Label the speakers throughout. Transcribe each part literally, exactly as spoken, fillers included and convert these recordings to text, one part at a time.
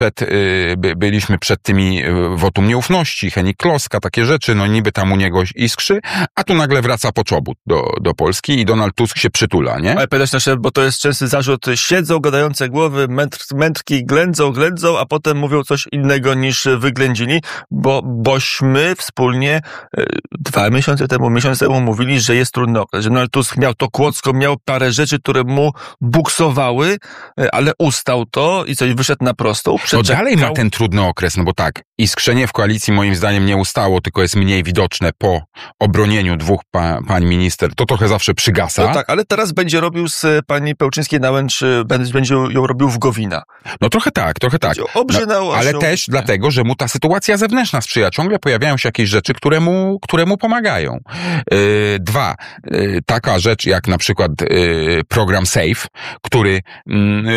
Speaker 1: przed, by, byliśmy przed tymi wotum nieufności, Henning Kloska, takie rzeczy, no niby tam u niego iskrzy, a tu nagle wraca Poczobut do, do Polski i Donald Tusk się przytula, nie?
Speaker 2: Ale pytasz nasze, bo to jest częsty zarzut, siedzą gadające głowy, mędr, mędrki ględzą, ględzą, a potem mówią coś innego niż wyględzili, bo bośmy wspólnie dwa miesiące temu, miesiąc temu mówili, że jest trudny okres, że Donald Tusk miał to kłodzko, miał parę rzeczy, które mu buksowały, ale ustał to i coś wyszedł na prostą.
Speaker 1: No dalej ma ten trudny okres, no bo tak, iskrzenie w koalicji moim zdaniem nie ustało, tylko jest mniej widoczne po obronieniu dwóch pa, pań minister. To trochę zawsze przygasa.
Speaker 2: No tak, ale teraz będzie robił z pani Pełczyńskiej-Nałęcz, będzie ją robił w Gowina.
Speaker 1: No trochę tak, trochę tak.
Speaker 2: Obrzynał,
Speaker 1: no, ale też nie. Dlatego, że mu ta sytuacja zewnętrzna sprzyja. Ciągle pojawiają się jakieś rzeczy, które mu, które mu pomagają. Yy, dwa, yy, taka rzecz jak na przykład yy, program SAFE, który yy,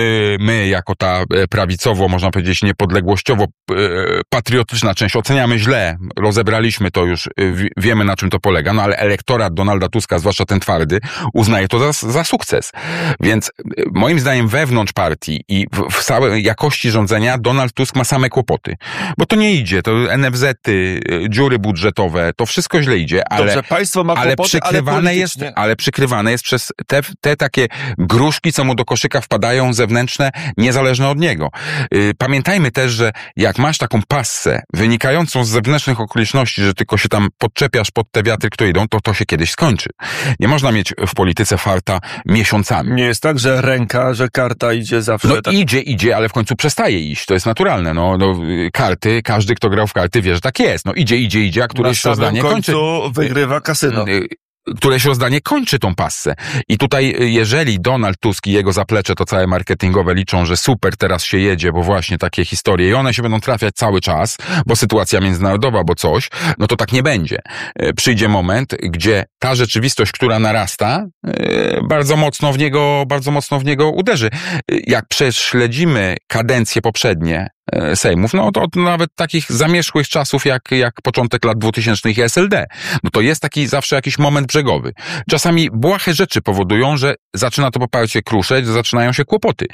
Speaker 1: my jako ta prawicowo, można powiedzieć niepodległościowo yy, patriotyczna część oceniamy źle. Rozebraliśmy to już, yy, wiemy na czym to polega, no ale elektorat Donalda Tuska, zwłaszcza ten twardy, uznaje to za, za sukces. Więc yy, moim zdaniem wewnątrz partii i w, w całej jakości rządzenia Donald Tusk ma same kłopoty. Bo to nie idzie, to en ef zety, dziury budżetowe, to wszystko źle idzie, ale,
Speaker 2: Dobrze, państwo ma
Speaker 1: ale,
Speaker 2: kłopoty,
Speaker 1: przykrywane
Speaker 2: ale,
Speaker 1: jest, ale przykrywane jest przez te, te takie gruszki, co mu do koszyka wpadają zewnętrzne, niezależne od niego. Pamiętajmy też, że jak masz taką passę wynikającą z zewnętrznych okoliczności, że tylko się tam podczepiasz pod te wiatry, które idą, to to się kiedyś skończy. Nie można mieć w polityce farta miesiącami.
Speaker 2: Nie jest tak, że ręka, że karta idzie zawsze.
Speaker 1: No
Speaker 2: tak...
Speaker 1: idzie, idzie, ale w końcu przestaje iść. To jest naturalne. No, no karty, każdy, kto grał w karty, wie, że tak jest. No idzie, idzie, idzie, a któreś rozdanie kończy.
Speaker 2: Na końcu wygrywa kasyno.
Speaker 1: Któreś rozdanie kończy tą passę. I tutaj, jeżeli Donald Tusk i jego zaplecze, to całe marketingowe liczą, że super, teraz się jedzie, bo właśnie takie historie i one się będą trafiać cały czas, bo sytuacja międzynarodowa, bo coś, no to tak nie będzie. Przyjdzie moment, gdzie ta rzeczywistość, która narasta, bardzo mocno w niego, bardzo mocno w niego uderzy. Jak prześledzimy kadencje poprzednie Sejmów, no to od nawet takich zamierzchłych czasów jak, jak początek lat dwutysięcznych i es el de, no to jest taki zawsze jakiś moment brzegowy. Czasami błahe rzeczy powodują, że zaczyna to poparcie kruszeć, zaczynają się kłopoty.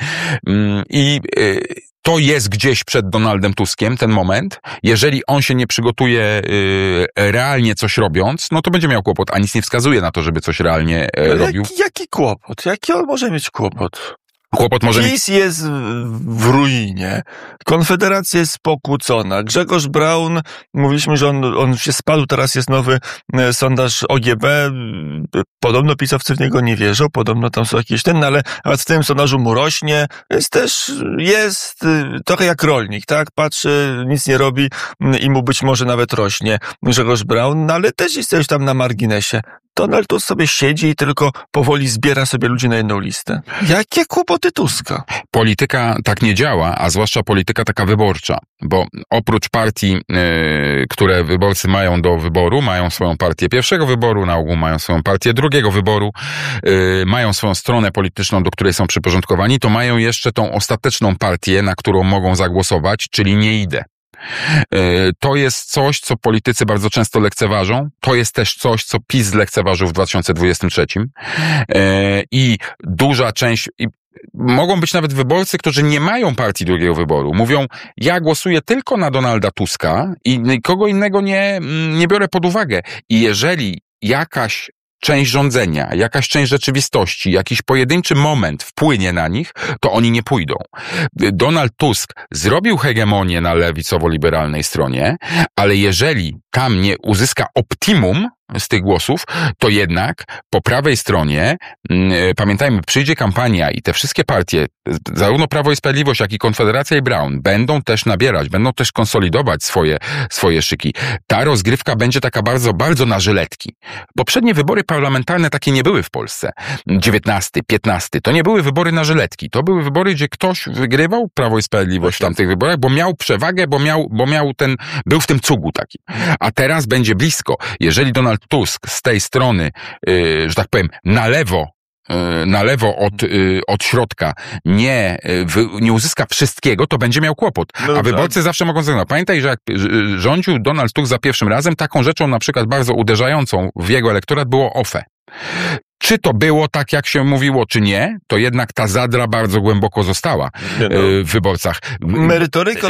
Speaker 1: I to jest gdzieś przed Donaldem Tuskiem ten moment. Jeżeli on się nie przygotuje realnie coś robiąc, no to będzie miał kłopot, a nic nie wskazuje na to, żeby coś realnie robił.
Speaker 2: Jaki, jaki kłopot? Jaki on może mieć kłopot?
Speaker 1: Kłopot może
Speaker 2: PiS mieć... jest w ruinie. Konfederacja jest pokłócona. Grzegorz Braun, mówiliśmy, że on, on się spadł, teraz jest nowy sondaż o gie be. Podobno pisowcy w niego nie wierzą, podobno tam są jakieś ten, ale w tym sondażu mu rośnie. Jest też, jest trochę jak rolnik, tak? Patrzy, nic nie robi i mu być może nawet rośnie Grzegorz Braun, no ale też jest coś tam na marginesie. Donald Tusk sobie siedzi i tylko powoli zbiera sobie ludzi na jedną listę. Jakie kłopoty Tuska?
Speaker 1: Polityka tak nie działa, a zwłaszcza polityka taka wyborcza, bo oprócz partii, yy, które wyborcy mają do wyboru, mają swoją partię pierwszego wyboru, na ogół mają swoją partię drugiego wyboru, yy, mają swoją stronę polityczną, do której są przyporządkowani, to mają jeszcze tą ostateczną partię, na którą mogą zagłosować, czyli nie idę. To jest coś, co politycy bardzo często lekceważą. To jest też coś, co PiS zlekceważył w dwa tysiące dwudziestym trzecim. I duża część... Mogą być nawet wyborcy, którzy nie mają partii drugiego wyboru. Mówią, ja głosuję tylko na Donalda Tuska i nikogo innego nie, nie biorę pod uwagę. I jeżeli jakaś część rządzenia, jakaś część rzeczywistości, jakiś pojedynczy moment wpłynie na nich, to oni nie pójdą. Donald Tusk zrobił hegemonię na lewicowo-liberalnej stronie, ale jeżeli tam nie uzyska optimum z tych głosów, to jednak po prawej stronie, pamiętajmy, przyjdzie kampania i te wszystkie partie, zarówno Prawo i Sprawiedliwość, jak i Konfederacja i Braun, będą też nabierać, będą też konsolidować swoje, swoje szyki. Ta rozgrywka będzie taka bardzo, bardzo na żyletki. Poprzednie wybory parlamentarne takie nie były w Polsce. dziewiętnasty, piętnasty, to nie były wybory na żyletki. To były wybory, gdzie ktoś wygrywał, Prawo i Sprawiedliwość w tamtych wyborach, bo miał przewagę, bo miał, bo miał ten, był w tym cugu taki. A teraz będzie blisko. Jeżeli Donald Tusk z tej strony, yy, że tak powiem, na lewo, yy, na lewo od, yy, od środka nie, yy, nie uzyska wszystkiego, to będzie miał kłopot. No a wyborcy zawsze mogą zagrać. Pamiętaj, że jak rządził Donald Tusk za pierwszym razem, taką rzeczą na przykład bardzo uderzającą w jego elektorat było O F E. czy to było tak, jak się mówiło, czy nie, to jednak ta zadra bardzo głęboko została
Speaker 2: Nie no.
Speaker 1: w wyborcach.
Speaker 2: Merytoryka